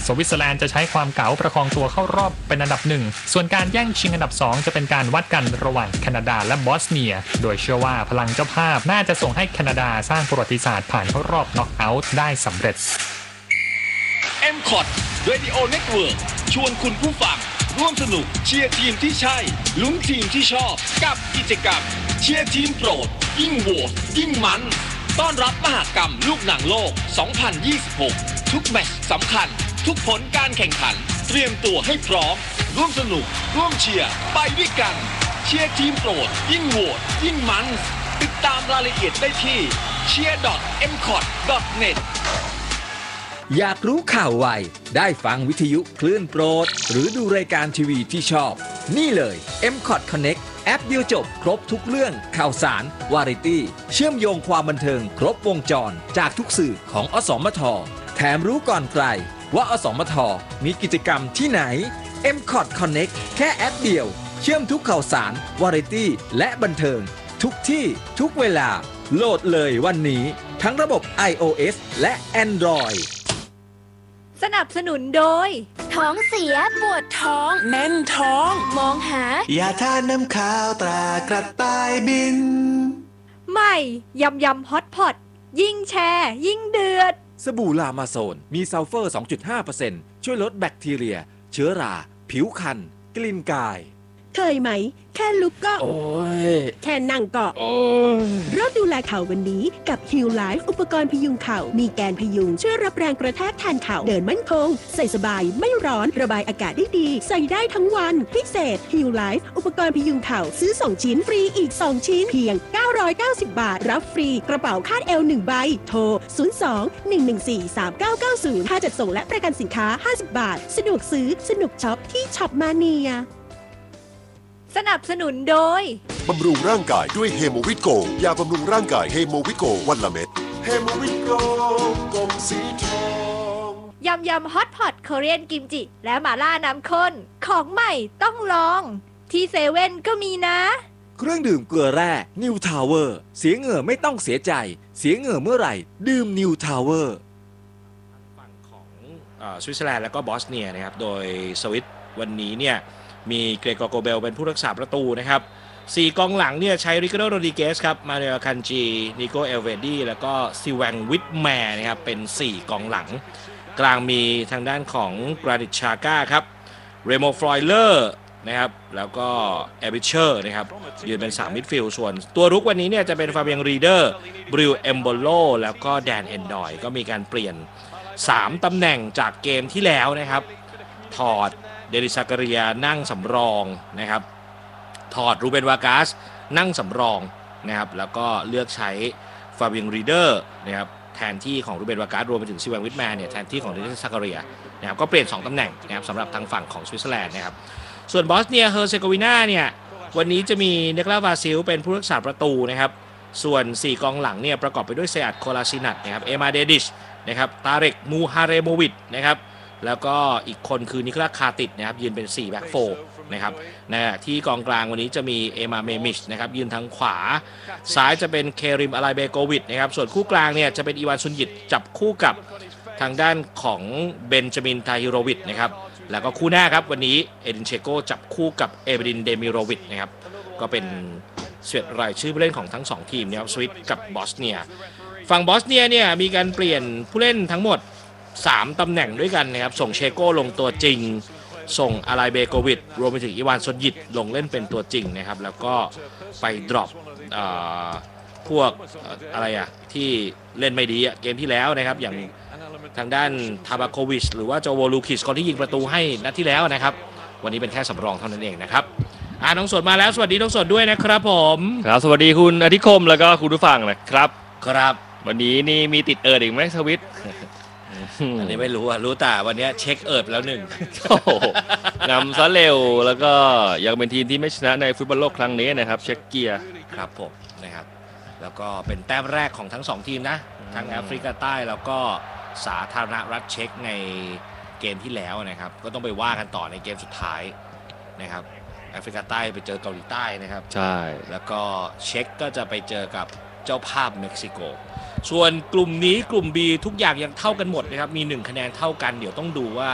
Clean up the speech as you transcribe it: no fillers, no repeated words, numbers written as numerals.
สวิตเซอร์แลนด์จะใช้ความเก๋าประคองตัวเข้ารอบเป็นอันดับหนึ่งส่วนการแย่งชิงอันดับ2จะเป็นการวัดกันระหว่างแคนาดาและบอสเนียโดยเชื่อว่าพลังเจ้าภาพน่าจะส่งให้แคนาดาสร้างประวัติศาสตร์ผ่านเข้ารอบน็อกเอาท์ได้สำเร็จ M-KOT Radio Network ชวนคุณผู้ฟังร่วมสนุกเชียร์ทีมที่ใช่ลุ้นทีมที่ชอบกับกิจกรรมเชียร์ทีมโปรดยิ่งโหวตยิ่งมันต้อนรับมหกรรมลูกหนังโลก 2026 ทุกแมตช์สำคัญทุกผลการแข่งขันเตรียมตัวให้พร้อมร่วมสนุกร่วมเชียร์ไปด้วยกันเชียร์ทีมโปรดยิ่งโหวตยิ่งมันติดตามรายละเอียดได้ที่ cheer.mcot.net อยากรู้ข่าวไวได้ฟังวิทยุคลื่นโปรดหรือดูรายการทีวีที่ชอบนี่เลย M-KOT Connect แอปเดียวจบครบทุกเรื่องข่าวสารวาไรตี้เชื่อมโยงความบันเทิงครบวงจรจากทุกสื่อของอสมทแถมรู้ก่อนใครว่าอสมทมีกิจกรรมที่ไหน M-KOT Connect แค่แอปเดียวเชื่อมทุกข่าวสารวาไรตี้และบันเทิงทุกที่ทุกเวลาโหลดเลยวันนี้ทั้งระบบ iOS และ Android สนับสนุนโดยท้องเสียปวดท้องแน่นท้องมองหายาทาน้ำขาวตรากระต่ายบินใหม่ยำฮอตพอตยิ่งแชร์ยิ่งเดือดสบู่ลามาโซนมีซัลเฟอร์ 2.5% ช่วยลดแบคทีเรียเชื้อราผิวคันกลิ่นกายเคยไหมแค่ลุกก็โอ้ยแค่นั่งก็โอ้ยเริ่มดูแลเข่าวันนี้กับ Heal Life อุปกรณ์พยุงเข่ามีแกนพยุงช่วยรับแรงกระแทกแทนเข่าเดินมั่นคงใส่สบายไม่ร้อนระบายอากาศได้ดีใส่ได้ทั้งวันพิเศษ Heal Life อุปกรณ์พยุงเข่าซื้อ2ชิ้นฟรีอีก2ชิ้นเพียง990 บาทรับฟรีกระเป๋าคาดเอว1ใบโทร02-114-3990ค่าจัดส่งและประกันสินค้า50 บาทสะดวกซื้อสนุกช็อปที่ช็อปมาเนียสนับสนุนโดยบำรุงร่างกายด้วยเฮโมวิโกยาบำรุงร่างกายเฮโมวิโกวันละเม็ดเฮโมวิโกกลมสีทองยำฮอตพอตเกาหลีกิมจิและหม่าล่าน้ำข้นของใหม่ต้องลองที่เซเว่นก็มีนะเครื่องดื่มเกลือแร่นิวทาวเวอร์เสียเหงื่อไม่ต้องเสียใจเสียเหงื่อเมื่อไหร่ดื่มนิวทาวเวอร์ฝั่งของสวิตเซอร์แลนด์แล้วก็บอสเนียนะครับโดยสวิตวันนี้เนี่ยมีเกรกอร์โกเบลเป็นผู้รักษาประตูนะครับ4กองหลังเนี่ยใช้ริคาร์โด โรดริเกสครับมาเนลคันจีนิโกเอลเวดีแล้วก็ซิแวงวิทแมร์นะครับเป็น4กองหลังกลางมีทางด้านของกราดิชาก้าครับเรโมฟลอยเลอร์นะครับแล้วก็แอบิเชอร์นะครับยืนเป็น3มิดฟิลด์ส่วนตัวรุกวันนี้เนี่ยจะเป็นฟาเบียงรีเดอร์บริวเอมโบโลแล้วก็แดนเฮนดอยก็มีการเปลี่ยน3ตำแหน่งจากเกมที่แล้วนะครับถอดเดริซาการียนั่งสำรองนะครับถอดรูเบนวากาสนั่งสำรองนะครับแล้วก็เลือกใช้ฟาเบียงรีเดอร์นะครับแทนที่ของรูเบนวากาสรวมไปถึงซิแวงวิทแมนเนี่ยแทนที่ของเดริซาการียนะครับก็เปลี่ยน2ตำแหน่งนะครับสำหรับทางฝั่งของสวิตเซอร์แลนด์นะครับส่วนบอสเนียเฮอร์เซโกวีนาเนี่ยวันนี้จะมีเนกลาบาซิลเป็นผู้รักษาประตูนะครับส่วน4กองหลังเนี่ยประกอบไปด้วยเซอัดโคลาซินัตนะครับเอมาเดดิชนะครับตาเรกมูฮาเรโมวิชนะครับแล้วก็อีกคนคือนิโคลัสคาติดนะครับยืนเป็น4แบ็คโฟร์นะครับที่กองกลางวันนี้จะมีเอมาเมมิชนะครับยืนทางขวาซ้ายจะเป็นเคริมอาไลเบโกวิชนะครับส่วนคู่กลางเนี่ยจะเป็นอีวานซุนยิตจับคู่กับทางด้านของเบนจามินทาฮิโรวิชนะครับแล้วก็คู่หน้าครับวันนี้เอดินเชโกจับคู่กับเอเบดินเดมิโรวิชนะครับก็เป็นเสียดรายชื่อผู้เล่นของทั้ง2ทีมนะครับสวิตกับบอสเนียฝั่งบอสเนียเนี่ยมีการเปลี่ยนผู้เล่นทั้งหมด3ตำแหน่งด้วยกันนะครับส่งเชโก้ลงตัวจริงส่งอาไลเบโกวิชรวมไปถึงอีวานซนยิตลงเล่นเป็นตัวจริงนะครับแล้วก็ไปดรอปพวกอะไรที่เล่นไม่ดีเกมที่แล้วนะครับอย่างทางด้านทาบาโควิชหรือว่าโจโวลูคิสคนที่ยิงประตูให้นัดที่แล้วนะครับวันนี้เป็นแค่สำรองเท่านั้นเองนะครับน้องสดมาแล้วสวัสดีน้องสดด้วยนะครับผมครับสวัสดีคุณอธิคมแล้วก็คุณผู้ฟังนะครับครับวันนี้นี่มีติดอีกไหมสวิตอันนี้ไม่รู้รู้แต่วันนี้เช็คแล้วหนึ่งนำซะเร็วแล้วก็ยังเป็นทีมที่ไม่ชนะในฟุตบอลโลกครั้งนี้นะครับเช็กเกียครับผมนะครับแล้วก็เป็นแต้มแรกของทั้ง2ทีมนะทั้งแอฟริกาใต้แล้วก็สาธารณรัฐเช็กในเกมที่แล้วนะครับก็ต้องไปว่ากันต่อในเกมสุดท้ายนะครับแอฟริกาใต้ไปเจอเกาหลีใต้นะครับใช่แล้วก็เช็กก็จะไปเจอกับเจ้าภาพเม็กซิโกส่วนกลุ่มนี้กลุ่ม B ทุกอย่างยังเท่ากันหมดนะครับมี1คะแนนเท่ากันเดี๋ยวต้องดูว่า